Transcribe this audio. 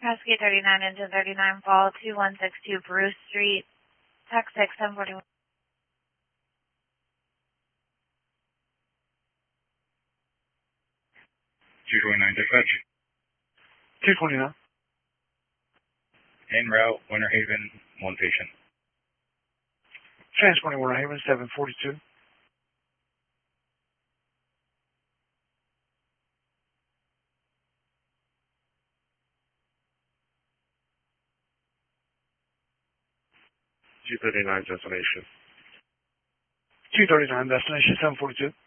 Rescue 39, engine 39, fall 2162 Bruce Street, Tech 6, 741. 229 dispatch. 229. En route, Winter Haven, one patient. Transporting Winter Haven, 742. $239 destination. 239 destination, 742.